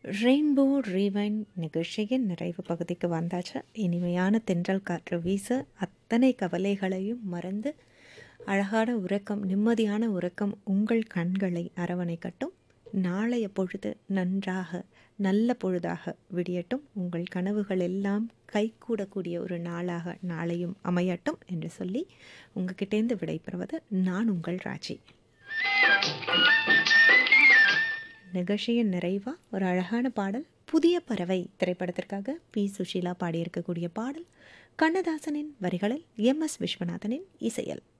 Rainbow rewind நிகழ்ச்சியின் நிறைவு பகுதிக்கு வந்தாச்சு. இனிமையான தென்றல் காற்று வீச அத்தனை கவலைகளையும் மறந்து அழகான உறக்கம், நிம்மதியான உறக்கம் உங்கள் கண்களை அரவணைக்கட்டும். நாளைய பொழுது நன்றாக நல்ல பொழுதாக விடியட்டும். உங்கள் கனவுகள் எல்லாம் கைகூடக்கூடிய ஒரு நாளாக நாளையும் அமையட்டும் என்று சொல்லி உங்ககிட்டேருந்து விடைபெறுவது நான் உங்கள் ராஜி. நிகழ்ச்சியின் நிறைவா ஒரு அழகான பாடல், புதிய பறவை திரைப்படத்திற்காக பி சுஷீலா பாடியிருக்கக்கூடிய பாடல், கண்ணதாசனின் வரிகளில் எம் எஸ் விஸ்வநாதனின் இசையல்.